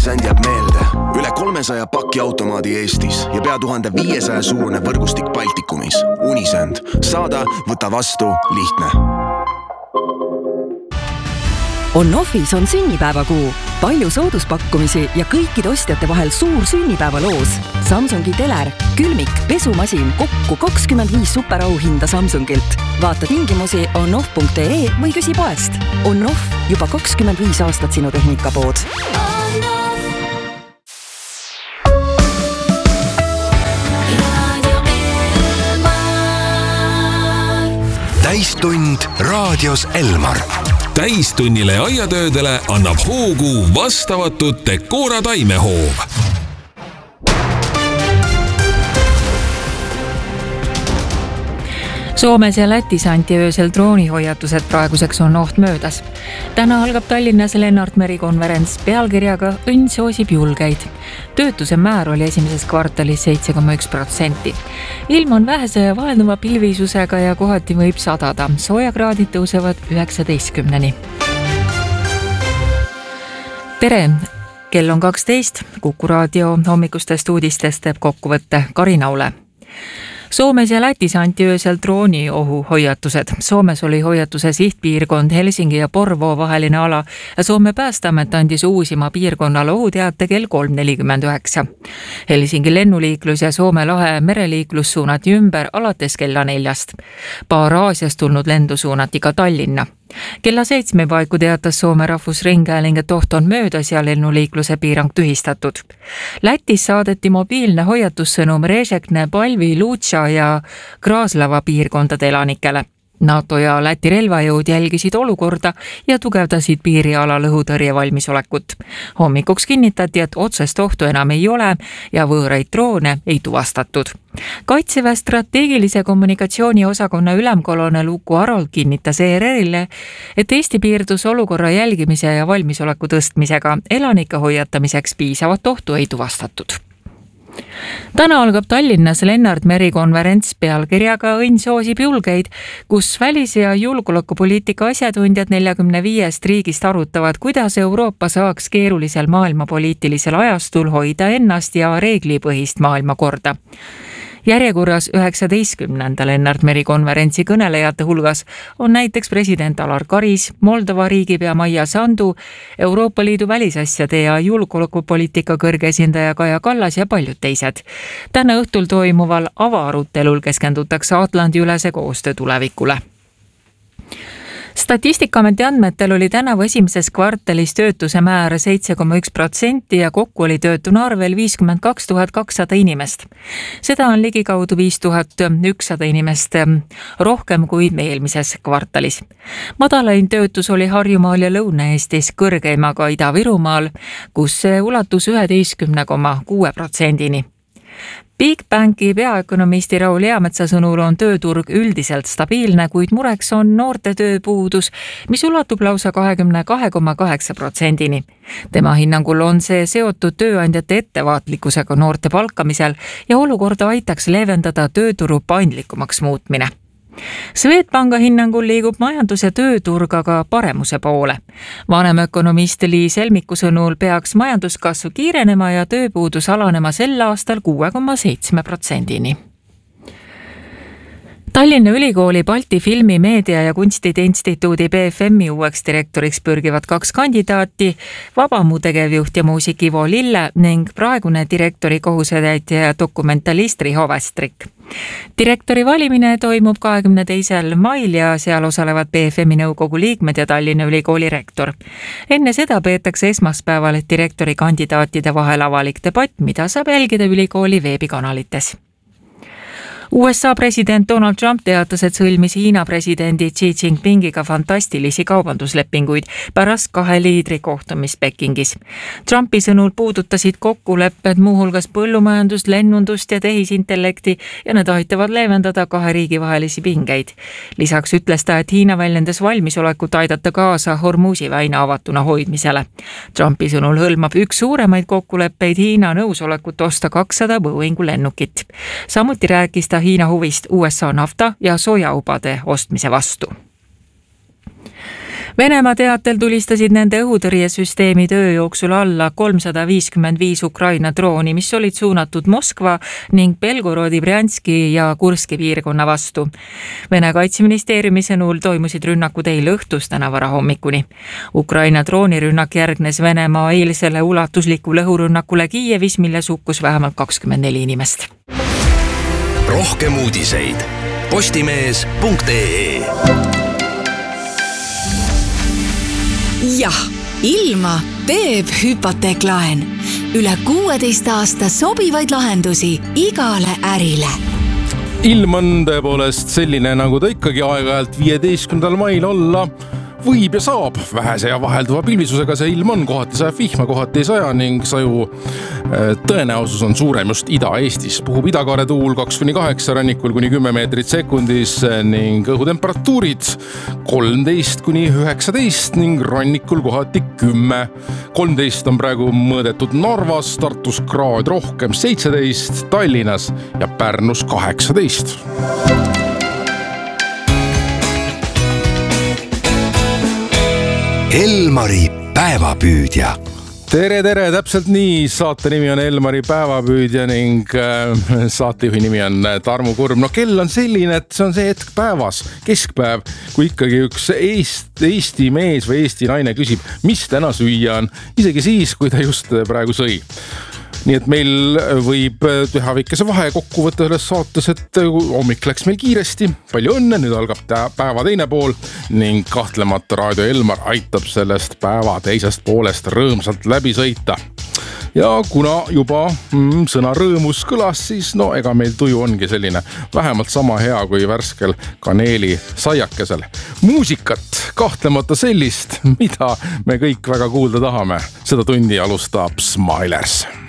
Unisend jääb meelde. Üle 300 paki automaadi Eestis ja pea 1500 suurune võrgustik Baltikumis. Unisend. Saada, võta vastu, lihtne. On-Offis on sünnipäevakuu. Palju sooduspakkumisi ja kõikide ostjate vahel suur sünnipäevaloos. Samsungi teler, külmik, pesumasin, kokku 25 superauhinda Samsungilt. Vaata tingimusi onoff.ee või küsi poest. On-Off, juba 25 aastat sinu tehnikapood. Täistund raadios Elmar. Täistunnile ja aiatöödele annab hoogu vastavatud Decora taimehoov. Soomes ja Lätis anti öösel droonihoiatused, praeguseks on oht möödas. Täna algab Tallinnas Lennart Meri konverents pealkirjaga Õnn soosib julgeid. Töötuse määr oli esimeses kvartalis 7,1%. Ilm on vähese ja vaelduva pilvisusega ja kohati võib sadada. Soojakraadid tõusevad 19-ni. Tere! Kell on 12. Kuku raadio hommikustest uudistest teeb kokkuvõtte Karina Ule. Soomes ja Lätis anti öösel drooniohu hoiatused. Soomes oli hoiatuse sihtpiirkond Helsingi ja Porvoo vaheline ala ja Soome päästeamet andis uusima piirkonnale ohuteate kell 3.49. Helsingi lennuliiklus ja Soome lahe mereliiklus suunati ümber alates kella 4. Paar Aasiast tulnud lendu suunati ka Tallinna. Kella 7 paiku teatas Soome rahvusringhääling, et oht on möödas ja lennuliikluse piirang tühistatud. Lätis saadeti mobiilne hoiatussõnum Režekne, Palvi, Luutša ja Kraaslava piirkondade elanikele. NATO ja Läti relvajõud jälgisid olukorda ja tugevdasid piiriala õhutõrje valmisolekut. Hommikuks kinnitati, et otsest ohtu enam ei ole ja võõraid droone ei tuvastatud. Kaitseväe strateegilise kommunikatsiooni osakonna ülemkolonel Uku Arold kinnitas ERR-ile, et Eesti piirdus olukorra jälgimise ja valmisoleku tõstmisega. Elanike hoiatamiseks piisavat ohtu ei tuvastatud. Täna algab Tallinnas Lennart Meri konverents pealkirjaga Õnn soosib julgeid, kus välis- ja julgeolekupoliitika asjatundjad 45 riigist arutavad, kuidas Euroopa saaks keerulisel maailmapoliitilisel ajastul hoida ennast ja reeglipõhist maailmakorda. Järjekorras 19. Lennart Meri konverentsi kõnelejate hulgas on näiteks president Alar Karis, Moldova riigipea Maia Sandu, Euroopa Liidu välisasjade ja julgeolekupoliitika kõrge esindaja Kaja Kallas ja paljud teised. Täna õhtul toimuval avaarutelul keskendutakse Atlandi-ülese koostöö tulevikule. Statistikaameti andmetel oli tänavu esimeses kvartalis töötuse määr 7,1% ja kokku oli töötuna arvel 52 200 inimest. Seda on ligikaudu 5100 inimest rohkem kui eelmises kvartalis. Madalain töötus oli Harjumaal ja Lõuna-Eestis, kõrgeimaga Ida-Virumaal, kus see ulatus 11,6%-ni. Bigbanki peaökonomisti Raul Eametsa sõnul on tööturg üldiselt stabiilne, kuid mureks on noorte tööpuudus, mis ulatub lausa 22,8%-ni. Tema hinnangul on see seotud tööandjate ettevaatlikkusega noorte palkamisel ja olukorda aitaks leevendada tööturu paindlikumaks muutmine. Swedbanka hinnangul liigub majandus- ja tööturg aga paremuse poole. Vanemökonomist Liis Helmiku sõnul peaks majanduskasv kiirenema ja tööpuudus alanema sel aastal 6,7%-ni. Tallinna Ülikooli Balti Filmi, Meedia ja Kunstide Instituudi BFM-i uueks direktoriks pürgivad 2 kandidaati, Vabamu tegevjuht ja muusik Ivo Lille ning praegune direktori kohusetäitja ja dokumentalist Riho Västrik. Direktori valimine toimub 22. mail ja seal osalevad BFM-i nõukogu liikmed ja Tallinna Ülikooli rektor. Enne seda peetakse esmaspäeval direktori kandidaatide vahel avalik debatt, mida saab jälgida ülikooli veebikanalites. USA president Donald Trump teatas, et sõlmis Hiina presidendi Xi Jinpingiga fantastilisi kaubanduslepinguid pärast 2 liidri kohtumist Pekingis. Trumpi sõnul puudutasid kokkulepped muuhulgas põllumajandust, lennundust ja tehisintellekti ja need aitavad leevendada 2 riigi vahelisi pingeid. Lisaks ütles ta, et Hiina väljendas valmisolekut aidata kaasa Hormuzi väina avatuna hoidmisele. Trumpi sõnul hõlmab üks suuremaid kokkuleppeid Hiina nõusolekut osta 200 Boeingu lennukit. Samuti rääkis ta Hiina huvist USA nafta ja sojaubade ostmise vastu. Venemaa teatel tulistasid nende õhutõrjesüsteemi töö jooksul alla 355 Ukraina drooni, mis olid suunatud Moskva ning Belgorodi, Brjanski ja Kurski piirkonna vastu. Vene kaitseministeeriumi sõnul toimusid rünnakud eile õhtus täna varahommikuni. Ukraina droonirünnak järgnes Venemaa eilsele ulatuslikule õhurünnakule Kiievis, milles hukkus vähemalt 24 inimest. Rohkem uudiseid postimees.ee. Jah, ilma teeb hüpoteeklaen. Üle 16 aasta sobivaid lahendusi igale ärile. Ilm on tõepoolest selline, nagu ta ikkagi aeg-ajalt 15. mail olla võib ja saab. Vähese ja vahelduva pilvisusega see ilm on, kohati sajab vihma, kohati ei saja ning saju tõenäosus on suurem just Ida-Eestis. Puhub idakaare tuul 2-8, rannikul kuni 10 meetrit sekundis ning õhutemperatuurid 13-19 ning rannikul kohati 10. 13 on praegu mõõdetud Narvas, Tartus kraad rohkem 17, Tallinnas ja Pärnus 18. Elmari päevapüüdja. Tere, täpselt nii. Saate nimi on Elmari päevapüüdja ning saatejuhi nimi on Tarmo Kurm. No kell on selline, et see on see hetk päevas, keskpäev, kui ikkagi üks Eesti mees või Eesti naine küsib, mis täna süüa on, isegi siis, kui ta just praegu sõi. Nii et meil võib teha väikese vahekokkuvõtte selles saates, et hommik läks meil kiiresti, palju õnne, nüüd algab päeva teine pool ning kahtlemata Raadio Elmar aitab sellest päeva teisest poolest rõõmsalt läbi sõita. Ja kuna juba sõna rõõmus kõlas, siis no ega meil tuju ongi selline vähemalt sama hea kui värskel kaneeli saiakesel. Muusikat kahtlemata sellist, mida me kõik väga kuulda tahame. Seda tundi alustab Smilers.